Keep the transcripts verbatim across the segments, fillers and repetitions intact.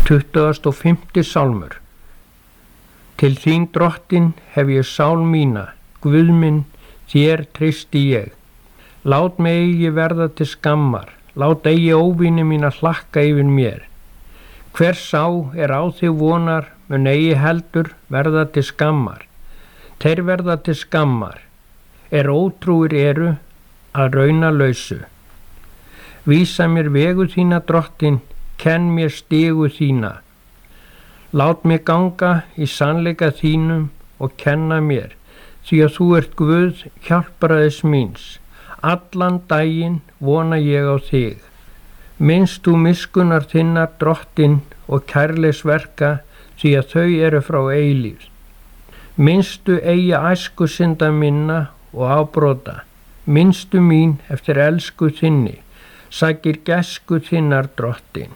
tuttugasti og fimmti sálmur. Til þín drottin hef ég sál mína, Guð minn, þér treysti ég. Lát mig eigi verða til skammar, lát eigi óvini mína hlakka yfir mér. Hver sá er á þig vonar, mun eigi heldur verða til skammar. Þeir verða til skammar, er ótrúir eru að rauna lausu. Vísa mér vegu þína, drottin, kenn mér stigu þína. Lát mig ganga í sannleika þínum og kenna mér, því að þú ert Guð hjálparaðis míns. Allan daginn vona ég á þig. Minnst þú miskunnar þinnar, drottin, og kærleisverka, því að þau eru frá eilífð. Minnstu eigi æsku synda minna og ábrota. Minnstu mín eftir elsku þinni, sakir gæsku þinnar, drottin.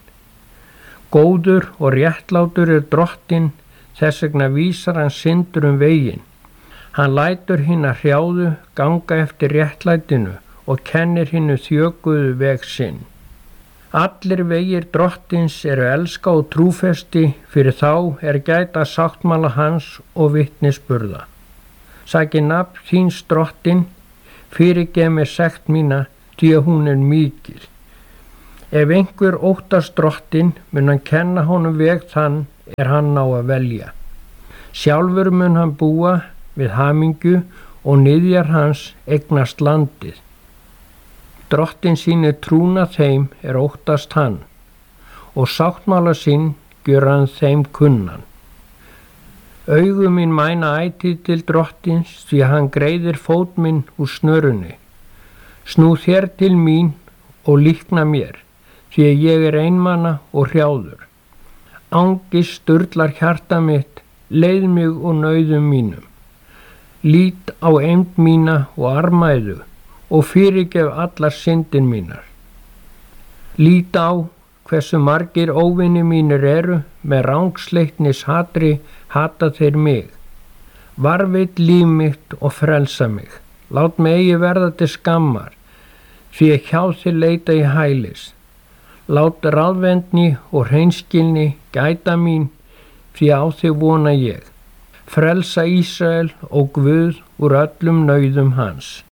Góður og réttlátur er drottin, þess vegna vísar hann syndur um veginn. Hann lætur hina hrjáðu ganga eftir réttlætinu og kennir hinu þjökuðu veg sinn. Allir vegir drottins eru elska og trúfesti, fyrir þá er gæta sáttmála hans og vitnisburða. Saki nafn þíns, drottin, fyrirgef mér sekt mína, því að hún er mikil. Ef einhver óttast drottin, mun hann kenna honum veg þann er hann á að velja. Sjálfur mun hann búa við hamingju og niðjar hans eignast landið. Drottin sýnir trúna þeim er óttast hann, og sáttmála sinn gjör hann þeim kunnan. Augu mín mæna ætíð til drottins, því að hann greiðir fót minn úr snörunni. Snú þér til mín og líkna mér, því að ég er einmana og hrjáður. Angist sturlar hjarta mitt, leið mig og nauðum mínum. Lít á eymd mína og armæðu og fyrirgef allar syndir mínar. Lít á hversu margir óvinni mínir eru, með rangsleitnis hatri hata þeir mig. Varveit líf mitt og frelsa mig. Lát mig eigi verða til skammar, því að hjá þér leita í hælis. Lát ráðvendni og hreinskilni gæta mín, því á þig vona ég. Frelsa Ísrael og Guð úr öllum nauðum hans.